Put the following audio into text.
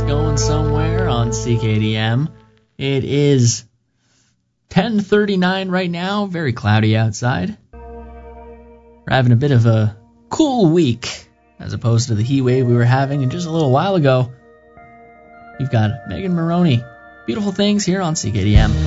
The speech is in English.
going somewhere on CKDM. It is 10:39 right now, very cloudy outside. We're having a bit of a cool week as opposed to the heat wave we were having just a little while ago. You've got Megan Maroney. Beautiful things here on CKDM.